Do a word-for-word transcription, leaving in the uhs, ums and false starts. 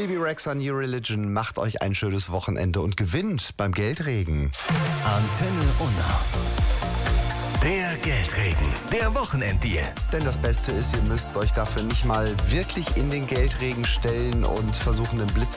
Bibi Rexa, New Religion. Macht euch ein schönes Wochenende und gewinnt beim Geldregen. Antenne Unna. Der Geldregen, der Wochenenddeal. Denn das Beste ist, ihr müsst euch dafür nicht mal wirklich in den Geldregen stellen und versuchen, den Blitz